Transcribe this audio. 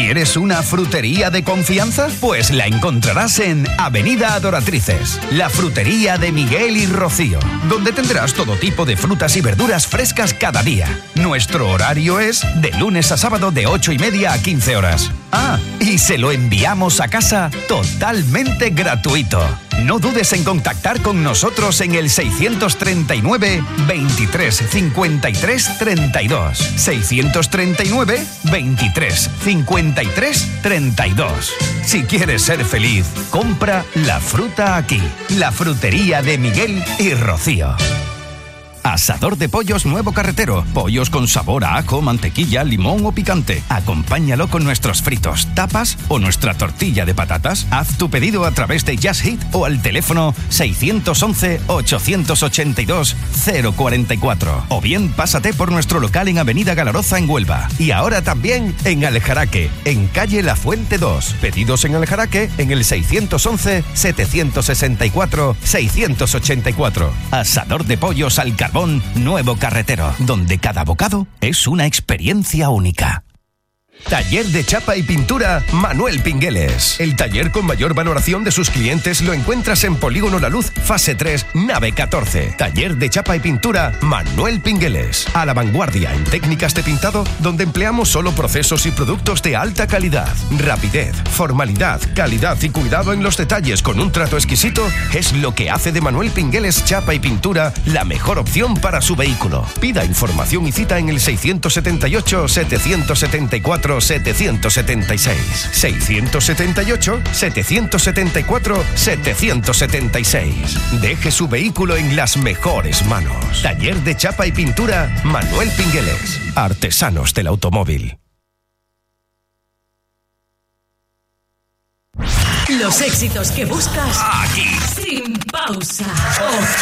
¿Quieres una frutería de confianza? Pues la encontrarás en Avenida Adoratrices, la frutería de Miguel y Rocío, donde tendrás todo tipo de frutas y verduras frescas cada día. Nuestro horario es de lunes a sábado de 8:30 a 15 horas. Ah, y se lo enviamos a casa totalmente gratuito. No dudes en contactar con nosotros en el 639 23 53 32. 639 23 53 32. Si quieres ser feliz, compra la fruta aquí. La frutería de Miguel y Rocío. Asador de pollos Nuevo Carretero. Pollos con sabor a ajo, mantequilla, limón o picante. Acompáñalo con nuestros fritos, tapas o nuestra tortilla de patatas. Haz tu pedido a través de Just Eat o al teléfono 611-882-044. O bien pásate por nuestro local en Avenida Galaroza en Huelva. Y ahora también en Aljaraque, en calle La Fuente 2. Pedidos en Aljaraque en el 611-764-684. Asador de pollos al carbón Nuevo Carretero, donde cada bocado es una experiencia única. Taller de chapa y pintura Manuel Pingueles. El taller con mayor valoración de sus clientes lo encuentras en Polígono La Luz, fase 3, nave 14. Taller de chapa y pintura Manuel Pingueles. A la vanguardia en técnicas de pintado, donde empleamos solo procesos y productos de alta calidad. Rapidez, formalidad, calidad y cuidado en los detalles con un trato exquisito es lo que hace de Manuel Pingueles Chapa y Pintura la mejor opción para su vehículo. Pida información y cita en el 678-774-776. 678-774-776. Deje su vehículo en las mejores manos. Taller de chapa y pintura Manuel Pingueles. Artesanos del automóvil. Los éxitos que buscas aquí, sin pausa.